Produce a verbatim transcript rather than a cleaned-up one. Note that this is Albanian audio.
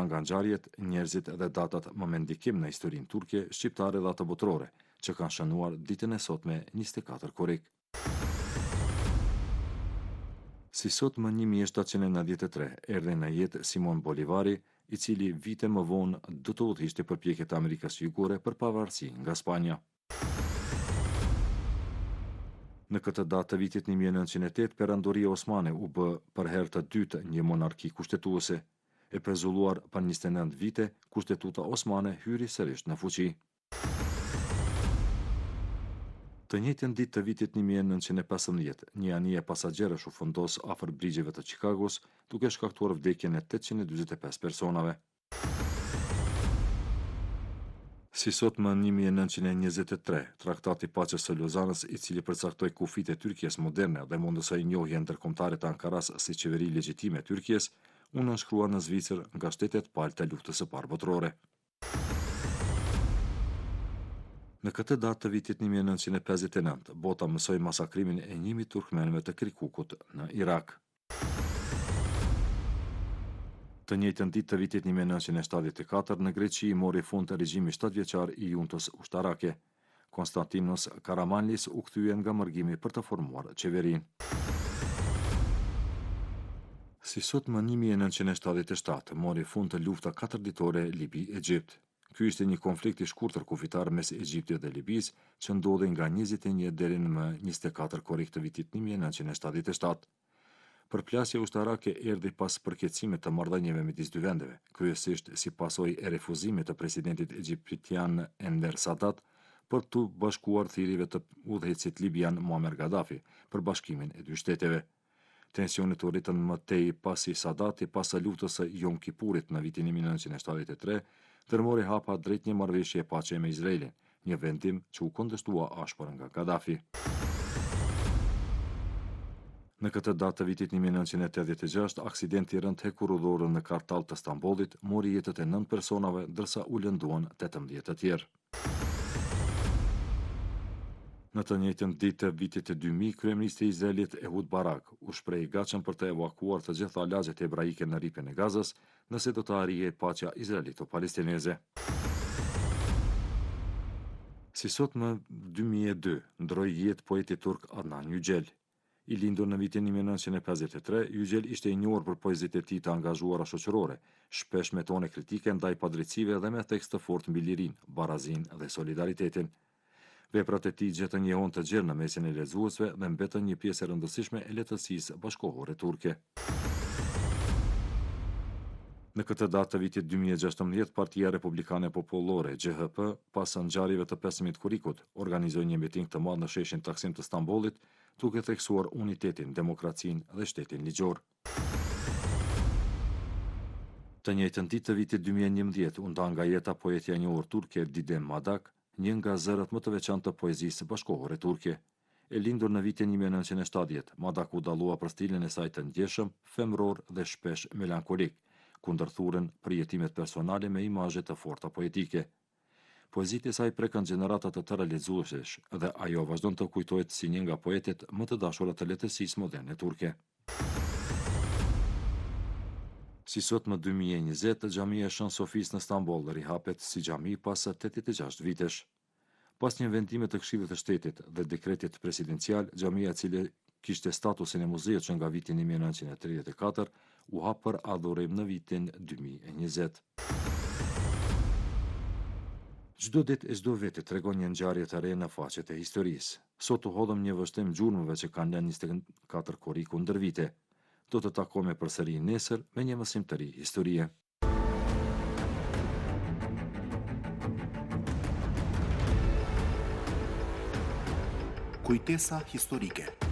nga ngjarjet, njerëzit dhe datat më me ndikim në historinë turke, shqiptare dhe ato botërore, që kanë shënuar ditën e sotme njëzet e katër korrik. Si sot më një mijë e shtatëqind e nëntëdhjetë e tre erdhi në jetë Simon Bolivari, i cili vite më vonë do të udhëhiqte përpjekjet e Amerikës Jugore për pavarësi nga Spanja. Në këtë datë të vitit një mijë e nëntëqind e tetë, Perandoria Osmane u bë për herë të dytë një monarki kushtetuese. E pezulluar për njëzet e nëntë vite, kushtetuta osmane hyri sërish në fuqi. Të njëjtën ditë të vitit një mijë e nëntëqind e pesëmbëdhjetë, një anije pasagjerësh u fundos afër brigjeve të Chicagos, duke shkaktuar vdekjen e tetëqind e dyzet e pesë personave. Si sot më një mijë e nëntëqind e njëzet e tre, Traktati i Paqes së Lozanës, i cili përcaktoi kufitë e Tyrkisë moderne dhe mundësoi njohjen ndërkombëtare të Ankaras si qeveri legjitime e Tyrkisë, u nënshkrua në Zvicër nga shtetet palë të luftës së parë botërore. Në këtë datë të vitit një mijë e nëntëqind e pesëdhjetë e nëntë, bota mësoi masakrimin e një mijë turkmenëve të Kirkukut në Irak. Të njëjtën ditë të vitit një mijë e nëntëqind e shtatëdhjetë e katër, në Greqi mori fund regjimi shtatëvjeçar i juntës ushtarake. Konstantinos Karamanlis u kthye nga mërgimi për të formuar qeverinë. Si sot më një mijë e nëntëqind e shtatëdhjetë e shtatë, mori fund lufta katërditore Libi-Egjipt. Ky ishte një konflikt i shkurtër kufitar mes Egjiptit dhe Libisë, që ndodhi nga njëzet e një deri në njëzet e katër korrik të vitit një mijë e nëntëqind e shtatëdhjetë e shtatë. Përplasja ushtarake erdhi pas përkeqësimit të marrëdhënieve midis dy vendeve, kryesisht si pasojë e refuzimit të presidentit egjiptian Enver Sadat për të bashkuar thirrjeve të udhëheqësit libian Muammar Gaddafi për bashkimin e dy shteteve. Tensionet u rritën më tej pasi Sadati pas së luftës së Yom Kipurit në vitin një mijë e nëntëqind e shtatëdhjetë e tre, tërmori hapa drejt një marrëveshje paqe me Izraelin, një vendim që u kundërshtua ashpër nga Gaddafi. Në këtë datë të vitit një mijë e nëntëqind e tetëdhjetë e gjashtë, aksidenti i rënd hekurudhor në Kartall të Stambollit mori jetët e nëntë personave, ndërsa u lënduan tetëmbëdhjetë të tjerë. Në të njëjtën ditë të vitit të dy mijë, kryeministri i Izraelit Ehud Barak u shpreh i gatshëm për të evakuuar të gjitha lagjet hebraike në rripën e Gazës, nëse do të arrijë paqja izraelito-palestineze. Si sot më dy mijë e dy, ndroi jetë poeti turk Adnan Yücel. I lindur në vitin një mijë e nëntëqind e pesëdhjetë e tre, Yücel ishte i njohur për poezitë e tij të angazhuara shoqërore, shpesh me tone kritike ndaj padrejtësive dhe me tekst të fortë mbi lirinë, barazinë dhe solidaritetin. Veprat e tij gjetën njehon të gjerë në mesin e lexuesve dhe mbetën një pjesë e rëndësishme e letësisë bashkohore turke. Në këtë datë të vitit dy mijë e gjashtëmbëdhjetë, Partia Republikane Popullore G H P, pas ngjarjeve të pesëmbëdhjetë korrikut, organizoi një miting të madh në sheshin Taksim të Stambollit, duke theksuar unitetin, demokracinë dhe shtetin ligjor. Të njëjtën ditë të vitit dy mijë e njëmbëdhjetë, u nda nga jeta poetja e njohur turke Didem Madak, një nga zërat më të veçantë të poezisë bashkohore turke. E lindur në vitin një mijë e nëntëqind e shtatëdhjetë, Madak u dallua për stilin e saj të ndjeshëm, femror dhe shpesh melankolik, kundër thurën për jetimet personale me imazhe të forta poetike. Poezitë e saj prekën gjenerata të tëra lexuesesh dhe ajo vazhdon të kujtohet si një nga poetet më të dashura të letësisë moderne turke. Si sot më dy mijë e njëzet, xhamia e Shën Sofis në Stamboll rihapet si xhami pas tetëdhjetë e gjashtë vitesh. Pas një vendime të Këshillit të Shtetit dhe dekretit presidencial, xhamia e cila kishte statusin e muzeut që nga viti një mijë e nëntëqind e tridhjetë e katër, u hap për adhurim në vitin dy mijë e njëzet. Çdo ditë e çdo veti tregon një ngjarje të re në faqet e historisë. Sot u hodhëm një vështrim gjurmëve që kanë lënë njëzet e katër korriku ndër vite. Do të takojmë përsëri nesër me një mësim të ri historie. Kujtesa historike.